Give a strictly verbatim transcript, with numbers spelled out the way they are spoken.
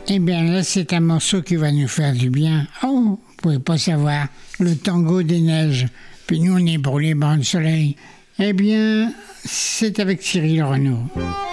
Eh bien là, c'est un morceau qui va nous faire du bien. Oh, vous pouvez pas savoir, le tango des neiges. Puis nous, on est brûlés par le soleil. Eh bien, c'est avec Cyril Renaud.